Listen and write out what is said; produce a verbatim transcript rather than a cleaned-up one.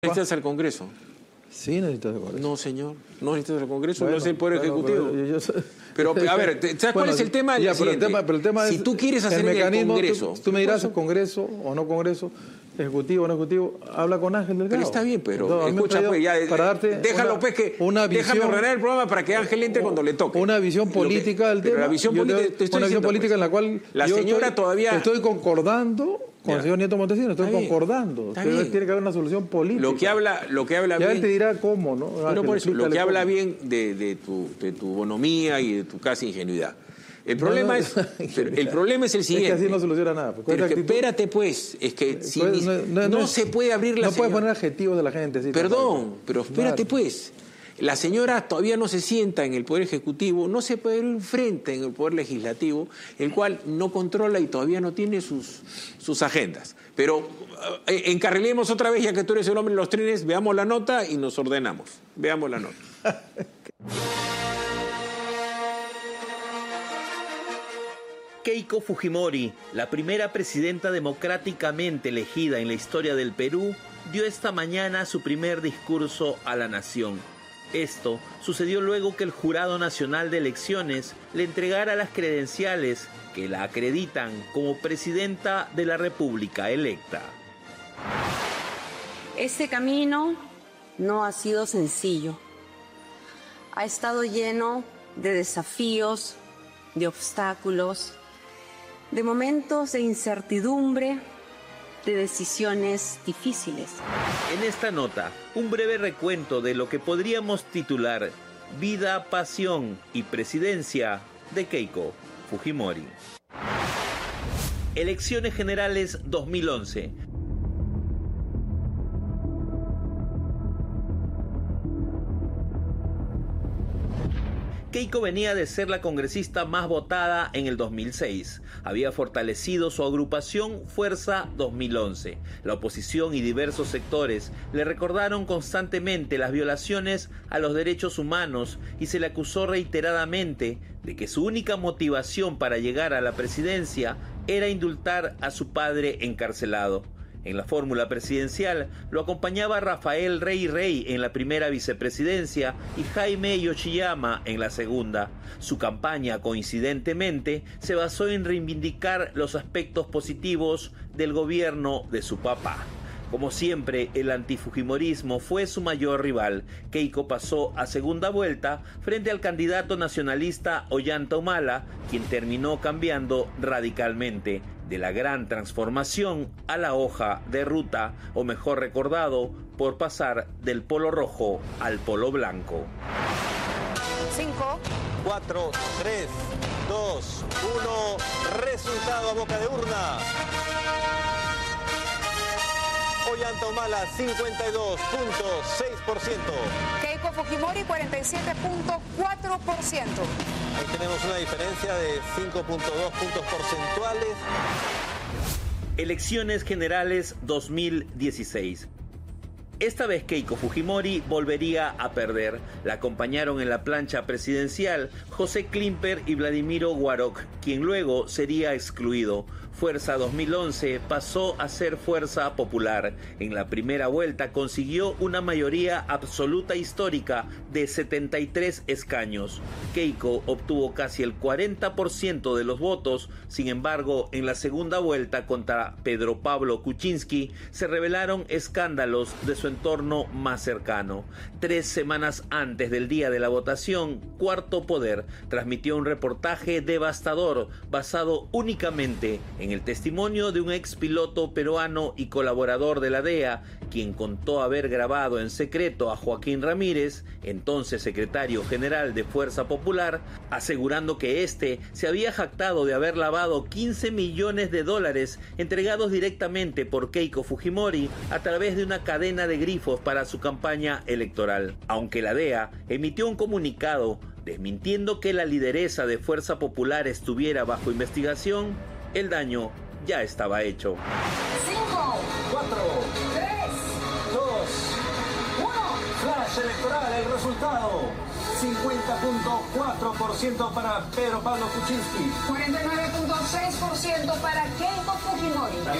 ¿Necesitas al Congreso? Sí, necesitas al Congreso. No, señor. No necesitas al Congreso, Bueno, no es el Poder bueno, Ejecutivo. Pero, yo, yo, pero, a ver, ¿sabes bueno, cuál es el tema? Ya, pero, el tema pero el tema si es tú quieres hacer el mecanismo, el Congreso... Tú, tú me dirás, Congreso o no Congreso, Ejecutivo o no Ejecutivo, habla con Ángel Delgado. Pero está bien, pero no, escucha, pues, ya, para darte déjalo, una, pues, que una visión, déjame ordenar el programa para que Ángel entre cuando le toque. Una visión política del tema. La visión yo política, te, te estoy una visión diciendo, política pues, en la cual la yo señora estoy, todavía... estoy concordando con el señor Nieto Montesinos, estoy Está concordando. Está pero bien. Tiene que haber una solución política. Lo que habla, lo que habla ya bien... él te dirá cómo, ¿no? Pero por eso, lo que cómo. habla bien de, de, tu, de tu bonomía y de tu casi ingenuidad. El problema, no, no, es, el problema es el siguiente. Es que así no soluciona nada. Pues, pero que, espérate, pues, es que si pues, ni, no, no, no no se puede abrir la No señora. puedes poner adjetivos de la gente. Sí, Perdón, claro. pero espérate, Claro. pues. La señora todavía no se sienta en el Poder Ejecutivo, no se puede ir frente en el Poder Legislativo, el cual no controla y todavía no tiene sus, sus agendas. Pero eh, encarrilemos otra vez, ya que tú eres el hombre de los trenes, veamos la nota y nos ordenamos. Veamos la nota. Keiko Fujimori, la primera presidenta democráticamente elegida en la historia del Perú, dio esta mañana su primer discurso a la nación. Esto sucedió luego que el Jurado Nacional de Elecciones le entregara las credenciales que la acreditan como presidenta de la República electa. Este camino no ha sido sencillo. Ha estado lleno de desafíos, de obstáculos, de momentos de incertidumbre, de decisiones difíciles. En esta nota, un breve recuento de lo que podríamos titular Vida, Pasión y Presidencia de Keiko Fujimori. Elecciones Generales dos mil once. Keiko venía de ser la congresista más votada en el dos mil seis. Había fortalecido su agrupación Fuerza dos mil once. La oposición y diversos sectores le recordaron constantemente las violaciones a los derechos humanos y se le acusó reiteradamente de que su única motivación para llegar a la presidencia era indultar a su padre encarcelado. En la fórmula presidencial lo acompañaba Rafael Rey Rey en la primera vicepresidencia y Jaime Yoshiyama en la segunda. Su campaña, coincidentemente, se basó en reivindicar los aspectos positivos del gobierno de su papá. Como siempre, el antifujimorismo fue su mayor rival. Keiko pasó a segunda vuelta frente al candidato nacionalista Ollanta Humala, quien terminó cambiando radicalmente de la gran transformación a la hoja de ruta, o mejor recordado, por pasar del polo rojo al polo blanco. cinco, cuatro, tres, dos, uno, resultado a boca de urna. Ollanta Humala, cincuenta y dos punto seis por ciento. Keiko Fujimori, cuarenta y siete punto cuatro por ciento. Ahí tenemos una diferencia de cinco punto dos puntos porcentuales. Elecciones Generales dos mil dieciséis. Esta vez Keiko Fujimori volvería a perder. La acompañaron en la plancha presidencial José Klimper y Vladimiro Guaroc, quien luego sería excluido. Fuerza dos mil once pasó a ser Fuerza Popular. En la primera vuelta consiguió una mayoría absoluta histórica de setenta y tres escaños. Keiko obtuvo casi el cuarenta por ciento de los votos. Sin embargo, en la segunda vuelta contra Pedro Pablo Kuczynski se revelaron escándalos de su entorno más cercano. Tres semanas antes del día de la votación, Cuarto Poder transmitió un reportaje devastador basado únicamente en el testimonio de un ex piloto peruano y colaborador de la D E A, quien contó haber grabado en secreto a Joaquín Ramírez, entonces secretario general de Fuerza Popular, asegurando que éste se había jactado de haber lavado quince millones de dólares entregados directamente por Keiko Fujimori a través de una cadena de grifos para su campaña electoral. Aunque la D E A emitió un comunicado desmintiendo que la lideresa de Fuerza Popular estuviera bajo investigación, el daño ya estaba hecho. cinco, cuatro, tres, dos, uno. Flash electoral, el resultado. cincuenta punto cuatro por ciento para Pedro Pablo Kuczynski. cuarenta y nueve punto seis por ciento para Keiko Fujimori.